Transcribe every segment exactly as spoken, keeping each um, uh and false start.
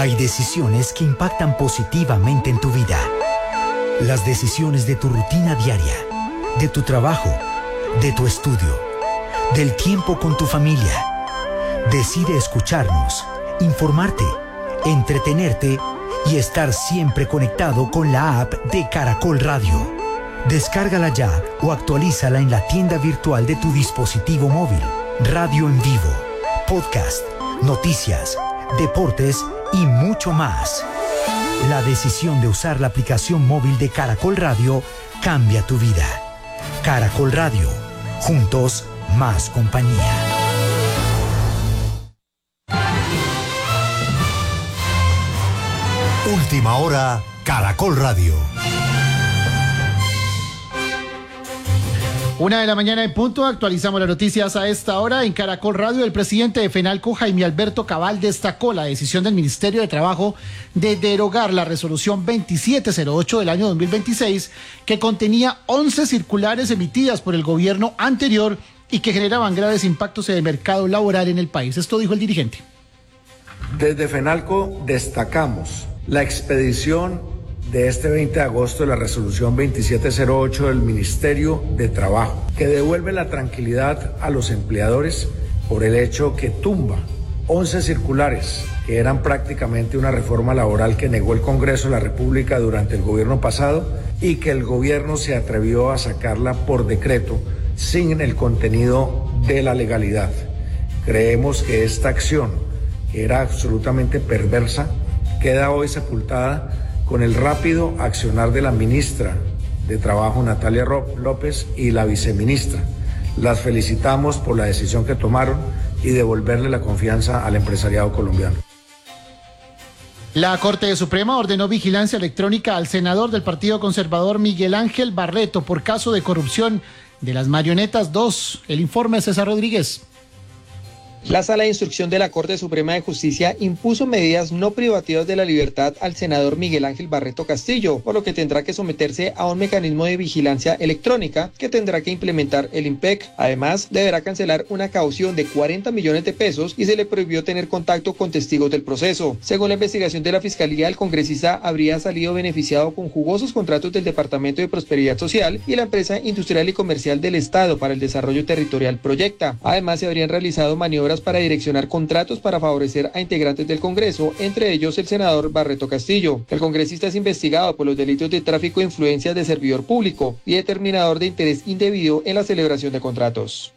Hay decisiones que impactan positivamente en tu vida. Las decisiones de tu rutina diaria, de tu trabajo, de tu estudio, del tiempo con tu familia. Decide escucharnos, informarte, entretenerte y estar siempre conectado con la app de Caracol Radio. Descárgala ya o actualízala en la tienda virtual de tu dispositivo móvil. Radio en vivo, podcast, noticias, deportes y mucho más. La decisión de usar la aplicación móvil de Caracol Radio cambia tu vida. Caracol Radio, juntos más compañía. Última hora, Caracol Radio. Una de la mañana en punto, actualizamos las noticias a esta hora en Caracol Radio. El presidente de FENALCO, Jaime Alberto Cabal, destacó la decisión del Ministerio de Trabajo de derogar la resolución veintisiete cero ocho del año dos mil veintiséis, que contenía once circulares emitidas por el gobierno anterior y que generaban graves impactos en el mercado laboral en el país. Esto dijo el dirigente. Desde FENALCO destacamos la expedición de este veinte de agosto de la resolución veintisiete cero ocho del Ministerio de Trabajo, que devuelve la tranquilidad a los empleadores por el hecho que tumba once circulares que eran prácticamente una reforma laboral que negó el Congreso de la República durante el gobierno pasado y que el gobierno se atrevió a sacarla por decreto sin el contenido de la legalidad. Creemos que esta acción, que era absolutamente perversa, queda hoy sepultada con el rápido accionar de la ministra de Trabajo, Natalia López, y la viceministra. Las felicitamos por la decisión que tomaron y devolverle la confianza al empresariado colombiano. La Corte Suprema ordenó vigilancia electrónica al senador del Partido Conservador Miguel Ángel Barreto por caso de corrupción de las marionetas dos. El informe de César Rodríguez. La Sala de Instrucción de la Corte Suprema de Justicia impuso medidas no privativas de la libertad al senador Miguel Ángel Barreto Castillo, por lo que tendrá que someterse a un mecanismo de vigilancia electrónica que tendrá que implementar el IMPEC. Además, deberá cancelar una caución de cuarenta millones de pesos y se le prohibió tener contacto con testigos del proceso. Según la investigación de la Fiscalía, el congresista habría salido beneficiado con jugosos contratos del Departamento de Prosperidad Social y la empresa industrial y comercial del Estado para el Desarrollo Territorial Proyecta. Además, se habrían realizado maniobras para direccionar contratos para favorecer a integrantes del Congreso, entre ellos el senador Barreto Castillo. El congresista es investigado por los delitos de tráfico de influencias de servidor público y determinador de interés indebido en la celebración de contratos.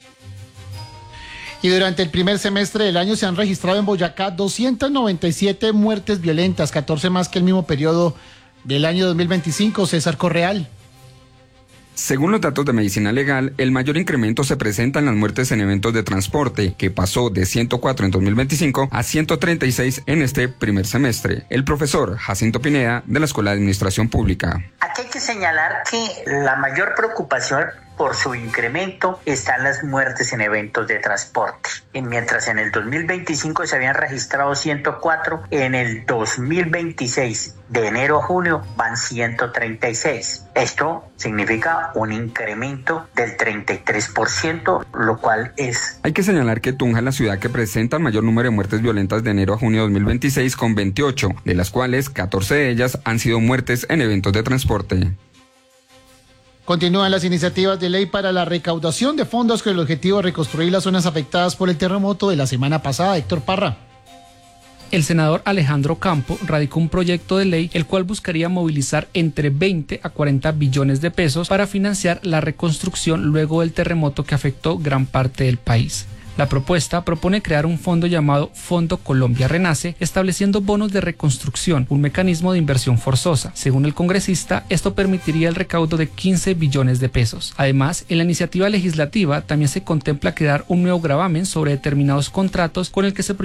Y durante el primer semestre del año se han registrado en Boyacá doscientas noventa y siete muertes violentas, catorce más que el mismo periodo del año dos mil veinticinco. César Correal. Según los datos de Medicina Legal, el mayor incremento se presenta en las muertes en eventos de transporte, que pasó de ciento cuatro en dos mil veinticinco a ciento treinta y seis en este primer semestre. El profesor Jacinto Pineda, de la Escuela de Administración Pública. Aquí hay que señalar que la mayor preocupación por su incremento están las muertes en eventos de transporte. Y mientras en el dos mil veinticinco se habían registrado ciento cuatro, en el dos mil veintiséis, de enero a junio, van ciento treinta y seis. Esto significa un incremento del treinta y tres por ciento, lo cual es... Hay que señalar que Tunja es la ciudad que presenta el mayor número de muertes violentas de enero a junio de dos mil veintiséis, con veintiocho, de las cuales catorce de ellas han sido muertes en eventos de transporte. Continúan las iniciativas de ley para la recaudación de fondos con el objetivo de reconstruir las zonas afectadas por el terremoto de la semana pasada. Héctor Parra. El senador Alejandro Campo radicó un proyecto de ley el cual buscaría movilizar entre veinte a cuarenta billones de pesos para financiar la reconstrucción luego del terremoto que afectó gran parte del país. La propuesta propone crear un fondo llamado Fondo Colombia Renace, estableciendo bonos de reconstrucción, un mecanismo de inversión forzosa. Según el congresista, esto permitiría el recaudo de quince billones de pesos. Además, en la iniciativa legislativa también se contempla crear un nuevo gravamen sobre determinados contratos con el que se